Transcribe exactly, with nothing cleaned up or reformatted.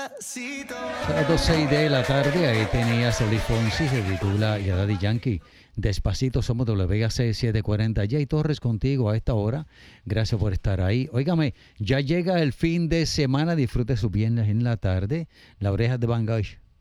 A las doce y de la tarde, ahí tenías a Luis Fonsi, se titula y a Daddy Yankee. Despacito, somos W A C setecientos cuarenta. Jay Torres contigo a esta hora. Gracias por estar ahí. Óigame, ya llega el fin de semana. Disfrute sus viernes en la tarde. La oreja de Van Gogh